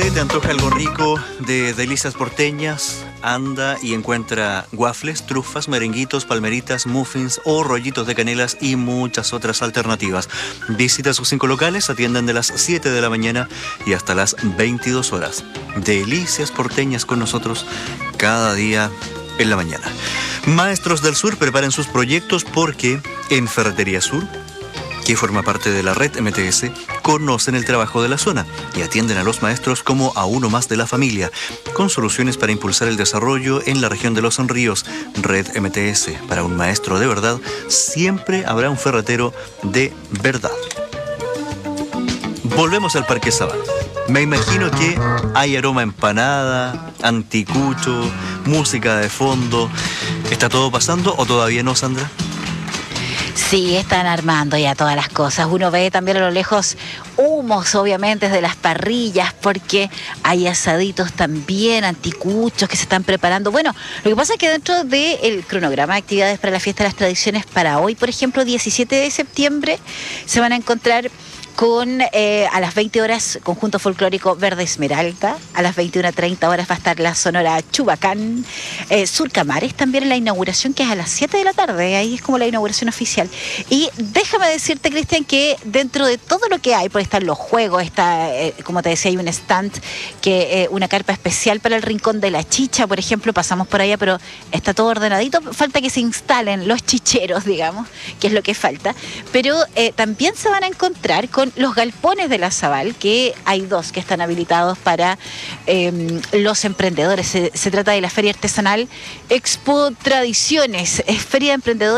Si te antoja algo rico de delicias porteñas, anda y encuentra waffles, trufas, merenguitos, palmeritas, muffins o rollitos de canelas y muchas otras alternativas. Visita sus 5 locales, atienden de las 7 de la mañana y hasta las 22 horas. Delicias porteñas con nosotros cada día en la mañana. Maestros del Sur, preparen sus proyectos porque en Ferretería Sur, que forma parte de la red MTS, conocen el trabajo de la zona y atienden a los maestros como a uno más de la familia, con soluciones para impulsar el desarrollo en la región de Los Ríos. Red MTS, para un maestro de verdad, siempre habrá un ferretero de verdad. Volvemos al Parque Sabana. Me imagino que hay aroma a empanada, anticucho, música de fondo. ¿Está todo pasando o todavía no, Sandra? Sí, están armando ya todas las cosas. Uno ve también a lo lejos humos, obviamente, desde las parrillas, porque hay asaditos también, anticuchos que se están preparando. Bueno, lo que pasa es que dentro del cronograma de actividades para la Fiesta de las Tradiciones para hoy, por ejemplo, 17 de septiembre, se van a encontrar con a las 20 horas Conjunto Folclórico Verde Esmeralda, a las 21:30 horas va a estar la Sonora Chubacán, Surcamares también en la inauguración, que es a las 7 de la tarde, ahí es como la inauguración oficial. Y déjame decirte, Cristian, que dentro de todo lo que hay, pues están los juegos, está, como te decía, hay un stand, una carpa especial para el Rincón de la Chicha, por ejemplo, pasamos por allá, pero está todo ordenadito, falta que se instalen los chicheros, digamos, que es lo que falta, pero también se van a encontrar con los galpones de la Zabal, que hay 2 que están habilitados para los emprendedores. Se trata de la Feria Artesanal Expo Tradiciones, es Feria de Emprendedores